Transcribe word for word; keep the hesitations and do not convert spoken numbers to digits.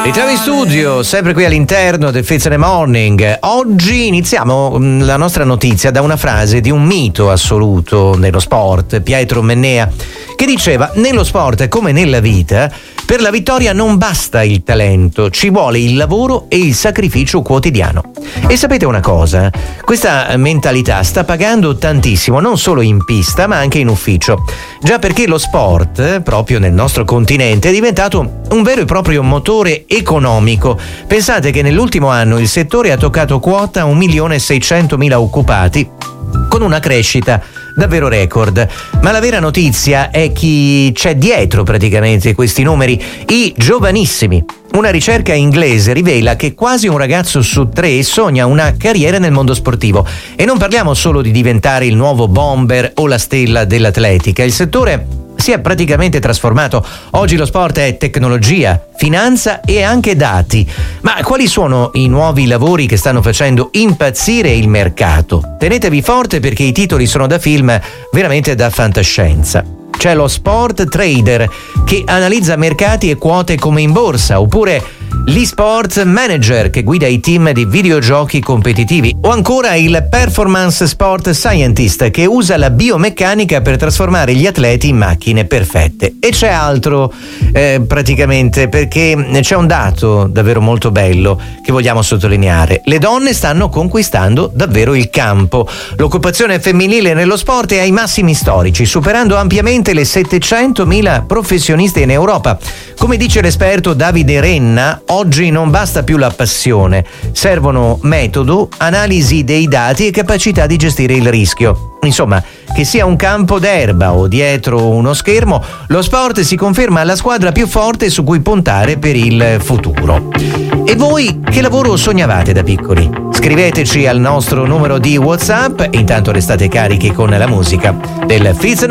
Ritroviamo in studio, sempre qui all'interno del Fizz in the Morning. Oggi iniziamo la nostra notizia da una frase di un mito assoluto nello sport, Pietro Mennea, che diceva: nello sport come nella vita, per la vittoria non basta il talento, ci vuole il lavoro e il sacrificio quotidiano. E sapete una cosa? Questa mentalità sta pagando tantissimo, non solo in pista ma anche in ufficio. Già perché lo sport, proprio nel nostro continente, è diventato un vero e proprio motore economico. Pensate che nell'ultimo anno il settore ha toccato quota un milione e seicentomila occupati, con una crescita davvero record. Ma la vera notizia è chi c'è dietro praticamente questi numeri: i giovanissimi. Una ricerca inglese rivela che quasi un ragazzo su tre sogna una carriera nel mondo sportivo. E non parliamo solo di diventare il nuovo bomber o la stella dell'atletica. Il settore si è praticamente trasformato. Oggi lo sport è tecnologia, finanza e anche dati. Ma quali sono i nuovi lavori che stanno facendo impazzire il mercato? Tenetevi forte, perché i titoli sono da film veramente da fantascienza. C'è lo sport trader, che analizza mercati e quote come in borsa, oppure l'e-sport manager, che guida i team di videogiochi competitivi, o ancora il performance sport scientist, che usa la biomeccanica per trasformare gli atleti in macchine perfette. E c'è altro eh, praticamente, perché c'è un dato davvero molto bello che vogliamo sottolineare: le donne stanno conquistando davvero il campo. L'occupazione femminile nello sport è ai massimi storici, superando ampiamente le settecentomila professionisti in Europa. Come dice l'esperto Davide Renna, oggi non basta più la passione, servono metodo, analisi dei dati e capacità di gestire il rischio. Insomma, che sia un campo d'erba o dietro uno schermo, lo sport si conferma la squadra più forte su cui puntare per il futuro. E voi che lavoro sognavate da piccoli? Scriveteci al nostro numero di WhatsApp. Intanto restate carichi con la musica del Fizz